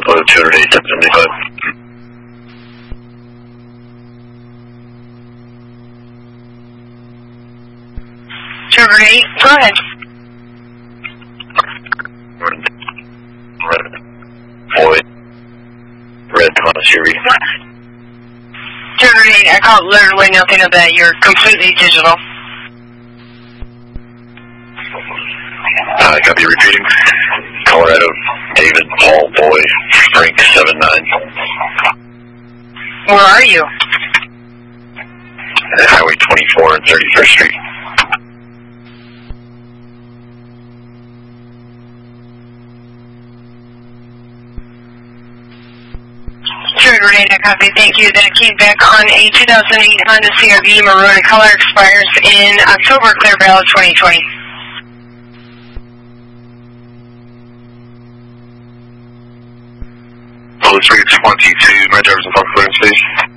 Blue 208, 1075. 208, go ahead. Red Floyd. Red Honda Siri. 208, I got literally nothing of that. You're completely digital. Copy repeating. Colorado, David, Paul, Boy, Frank, 79. Where are you? Highway 24 and 31st Street. I copy, thank you. That came back on a 2008 Honda CRV maroon in color, expires in October, clear valid 2020. Blue 322, my driver's in front clearance, please.